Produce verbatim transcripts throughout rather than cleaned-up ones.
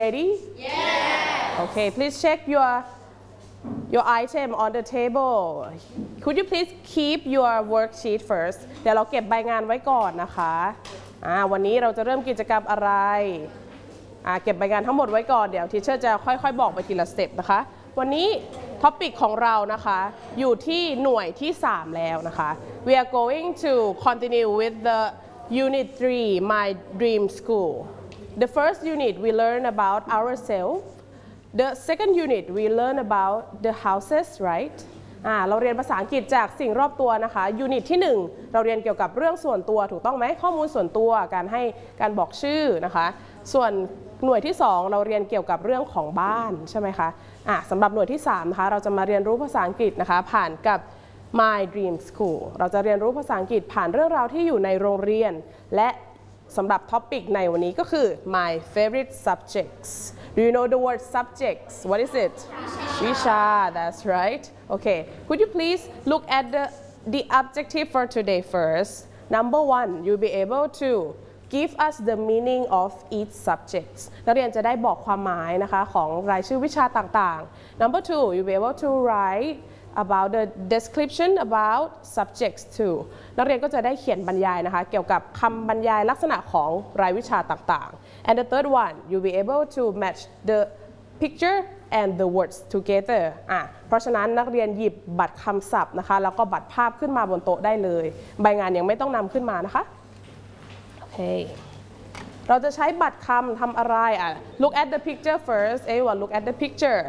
Ready? Yeah. Okay, please check your your item on the table. Could you please keep your worksheet first? เดี๋ยวเราเก็บใบงานไว้ก่อนนะคะอ่าวันนี้เราจะเริ่มกิจกรรมอะไรอ่าเก็บใบงานทั้งหมดไว้ก่อนเดี๋ยวทีเชอร์จะค่อยๆบอกไปทีละสเต็ปนะคะวันนี้ท็อปิกของเรานะคะอยู่ที่หน่วยที่สามแล้วนะคะ We are going to continue with the unit three My Dream School. The first unit we learn about ourselves. The second unit we learn about the houses, right? อ่าเราเรียนภาษาอังกฤษจากสิ่งรอบตัวนะคะยูนิตที่หนึ่งเราเรียนเกี่ยวกับเรื่องส่วนตัวถูกต้องไหมข้อมูลส่วนตัวการให้การบอกชื่อนะคะส่วนหน่วยที่สองเราเรียนเกี่ยวกับเรื่องของบ้านใช่ไหมคะอ่ะสำหรับหน่วยที่สามนะคะเราจะมาเรียนรู้ภาษาอังกฤษนะคะผ่านกับ My Dream School เราจะเรียนรู้ภาษาอังกฤษผ่านเรื่องราวที่อยู่ในโรงเรียนและสำหรับท็อปิกในวันนี้ก็คือ My favorite subjects. Do you know the word subjects? What is it? Visha. That's right. Okay. Could you please look at the the objective for today first? Number one, you'll be able to give us the meaning of each subject. นักเรียนจะได้บอกความหมายนะคะของรายชื่อวิชาต่างๆ Number two, you'll be able to write about the description about subjects too นักเรียนก็จะได้เขียนบรรยายนะคะเกี่ยวกับคำบรรยายลักษณะของรายวิชาต่างๆ and the third one you'll be able to match the picture and the words together อ่ะเพราะฉะนั้นนักเรียนหยิบบัตรคำศัพท์นะคะแล้วก็บัตรภาพขึ้นมาบนโต๊ะได้เลยใบงานยังไม่ต้องนำขึ้นมานะคะโอเคเราจะใช้บัตรคำทำอะไรอ่ะ look at the picture first everyone look at the picture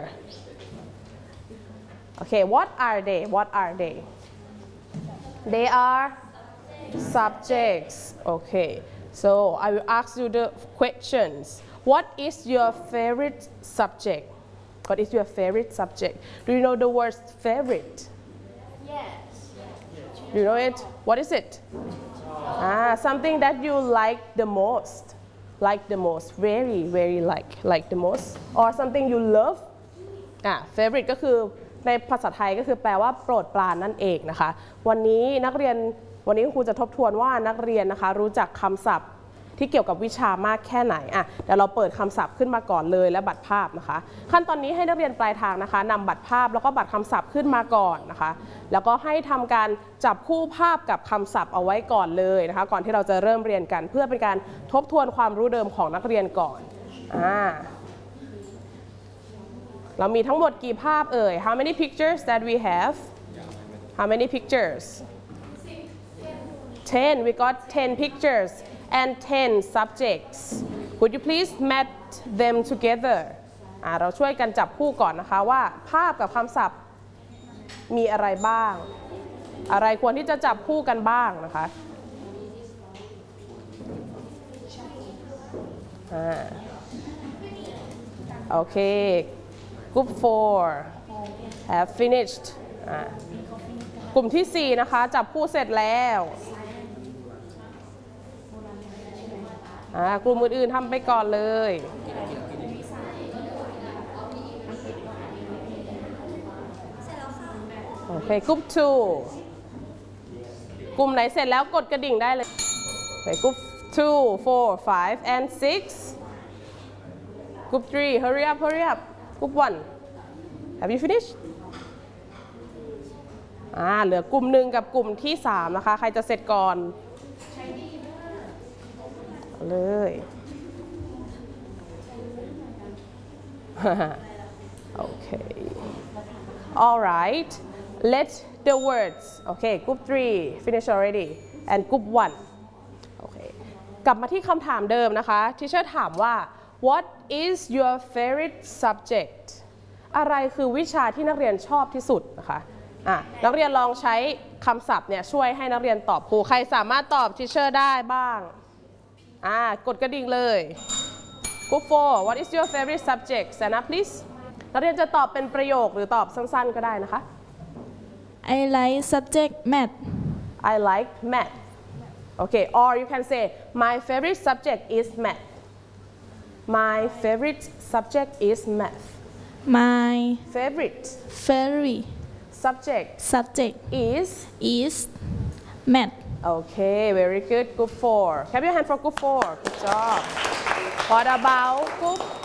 Okay, what are they? What are they? They are subjects. Okay, so I will ask you the questions. What is your favorite subject? What is your favorite subject? Do you know the word favorite? Yes. Do you know it? What is it? Ah, something that you like the most. Like the most. Very, very like. Like the most. Or something you love? Ah, favorite ก็คือในภาษาไทยก็คือแปลว่าโปรดปรานนั่นเองนะคะวันนี้นักเรียนวันนี้ครูจะทบทวนว่านักเรียนนะคะรู้จักคำศัพท์ที่เกี่ยวกับวิชามากแค่ไหนอ่ะเดี๋ยวเราเปิดคำศัพท์ขึ้นมาก่อนเลยและบัตรภาพนะคะขั้นตอนนี้ให้นักเรียนปลายทางนะคะนำบัตรภาพแล้วก็บัตรคำศัพท์ขึ้นมาก่อนนะคะแล้วก็ให้ทำการจับคู่ภาพกับคำศัพท์เอาไว้ก่อนเลยนะคะก่อนที่เราจะเริ่มเรียนกันเพื่อเป็นการทบทวนความรู้เดิมของนักเรียนก่อนอ่าเรามีทั้งหมดกี่ภาพเอ่ย How many pictures that we have? How many pictures? ten. We got ten pictures and ten subjects. Could you please match them together? อ่าเราช่วยกันจับคู่ก่อนนะคะว่าภาพกับคำศัพท์มีอะไรบ้างอะไรควรที่จะจับคู่กันบ้างนะคะอ่าโอเคGroup four have finished กลุ่มที่สี่นะคะจับคู่เสร็จแล้วกลุ่มอื่นๆทำไปก่อนเลยโอเค Group two กลุ่มไหนเสร็จแล้วกดกระดิ่งได้เลยโอเค Group two four five and six Group three hurry up hurry up Group one have you finished อ่าเหลือกลุ่มหนึ่งกับกลุ่มที่สามนะคะใครจะเสร็จก่อนเลย okay alright let the words okay group three finish already and group one okay กลับมาที่คำถามเดิมนะคะที่เชอร์ถามว่า What is your favorite subject อะไรคือวิชาที่นักเรียนชอบที่สุดนะคะอ่ะนักเรียนลองใช้คำศัพท์เนี่ยช่วยให้นักเรียนตอบครูใครสามารถตอบทีเชอร์ได้บ้างอ่ากดกระดิ่งเลย Group four What is your favorite subject Stand up please นักเรียนจะตอบเป็นประโยคหรือตอบสั้นๆก็ได้นะคะ I like subject math I like math Okay or you can say my favorite subject is math My favorite subject is math. My favorite favorite subject subject is is math. Okay, very good. Group four. Clap your hand for group four. Good job. What about group